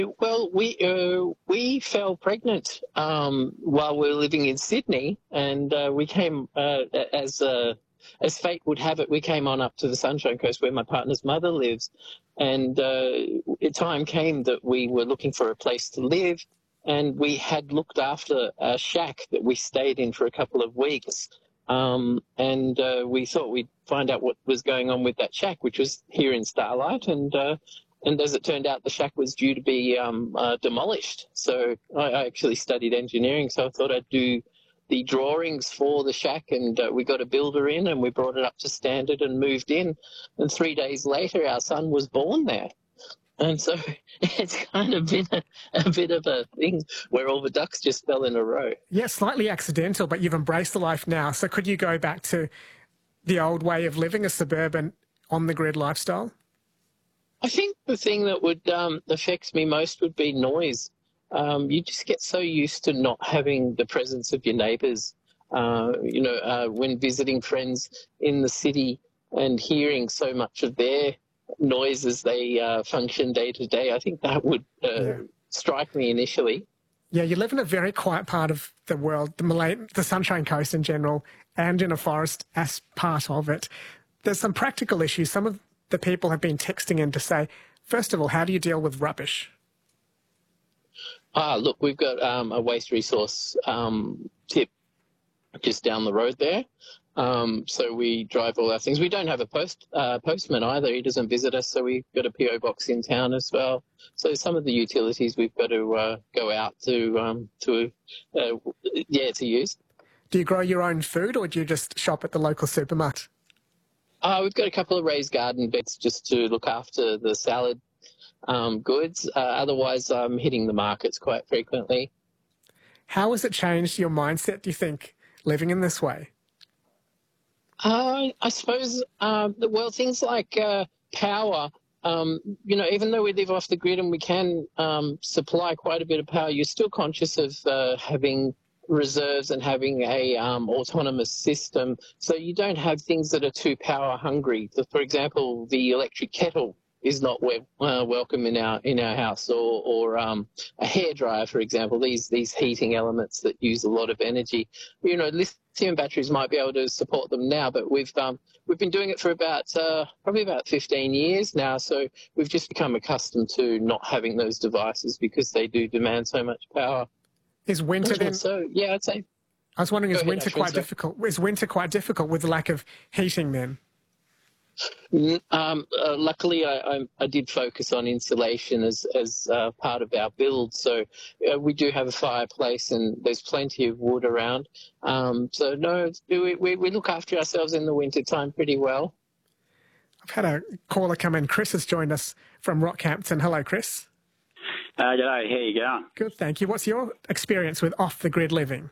Well, we fell pregnant while we were living in Sydney, and we came as fate would have it. We came on up to the Sunshine Coast where my partner's mother lives, and a time came that we were looking for a place to live, and we had looked after a shack that we stayed in for a couple of weeks. And we thought we'd find out what was going on with that shack, which was here in Starlight, and as it turned out, the shack was due to be demolished. So I actually studied engineering, so I thought I'd do the drawings for the shack, and we got a builder in, and we brought it up to standard and moved in. And 3 days later, our son was born there. And so it's kind of been a bit of a thing where all the ducks just fell in a row. Yeah, slightly accidental, but you've embraced the life now. So could you go back to the old way of living, a suburban, on-the-grid lifestyle? I think the thing that would affect me most would be noise. You just get so used to not having the presence of your neighbours. When visiting friends in the city and hearing so much of their noise as they function day to day, I think that would strike me initially. Yeah, you live in a very quiet part of the world, the Sunshine Coast in general, and in a forest as part of it. There's some practical issues. Some of the people have been texting in to say, first of all, how do you deal with rubbish? Look, we've got a waste resource tip just down the road there. So we drive all our things. We don't have a postman either. He doesn't visit us, so we've got a PO box in town as well. So some of the utilities we've got to go out to use. Do you grow your own food, or do you just shop at the local supermarket? We've got a couple of raised garden beds just to look after the salad goods. Otherwise, I'm hitting the markets quite frequently. How has it changed your mindset, do you think, living in this way? I suppose, things like power, even though we live off the grid and we can supply quite a bit of power, you're still conscious of having reserves and having a autonomous system, so you don't have things that are too power hungry. So, for example, the electric kettle is not welcome in our house, or a hairdryer, for example. These heating elements that use a lot of energy. Lithium batteries might be able to support them now, but we've been doing it for probably about 15 years now. So we've just become accustomed to not having those devices because they do demand so much power. Is winter then? So yeah, I'd say. I was wondering, is winter quite difficult? Is winter quite difficult with the lack of heating then? Luckily, I did focus on insulation as part of our build, so we do have a fireplace and there's plenty of wood around. So no, we look after ourselves in the winter time pretty well. I've had a caller come in. Chris has joined us from Rockhampton. Hello, Chris. G'day, how you going? Good, thank you. What's your experience with off-the-grid living?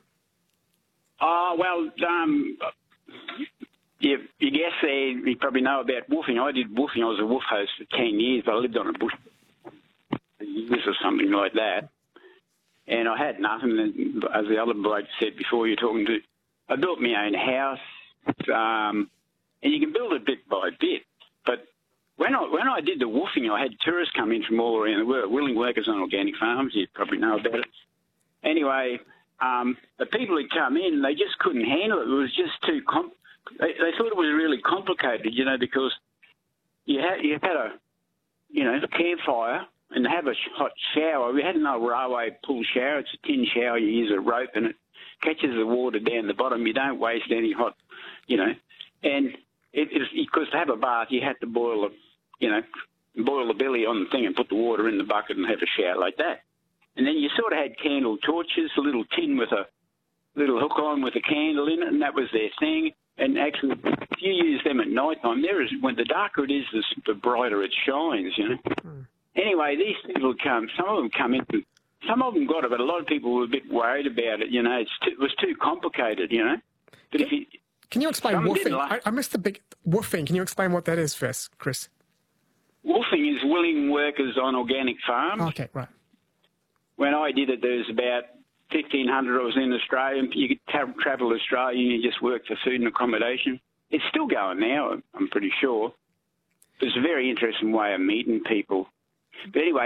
You guess you probably know about woofing. I did woofing. I was a woof host for 10 years, but I lived on a bush years or something like that. And I had nothing, and as the other bloke said before you're talking to, I built my own house, and you can build it bit by bit. But when I did the woofing, I had tourists come in from all around the world, willing workers on organic farms. You probably know about it. Anyway, the people who come in, they just couldn't handle it. It was just too They thought it was really complicated, because you had a campfire and have a hot shower. We had no railway pool shower. It's a tin shower. You use a rope and it catches the water down the bottom. You don't waste any hot, And because to have a bath, you had to boil the belly on the thing and put the water in the bucket and have a shower like that. And then you sort of had candle torches, a little tin with a little hook on with a candle in it, and that was their thing. And actually, if you use them at night time, when the darker it is, the brighter it shines, Anyway, these people some of them come in, some of them got it, but a lot of people were a bit worried about it, it was too complicated, But Can you explain woofing? I missed the big woofing. Can you explain what that is first, Chris? Woofing is willing workers on organic farms. Okay, right. When I did it, there was about 1,500 of us in Australia. You could travel to Australia and you just work for food and accommodation. It's still going now, I'm pretty sure. It's a very interesting way of meeting people. But anyway,